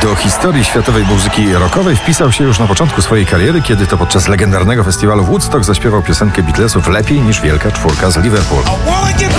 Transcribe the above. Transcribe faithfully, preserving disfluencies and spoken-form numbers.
Do historii światowej muzyki rockowej wpisał się już na początku swojej kariery, kiedy to podczas legendarnego festiwalu w Woodstock zaśpiewał piosenkę Beatlesów lepiej niż Wielka Czwórka z Liverpool.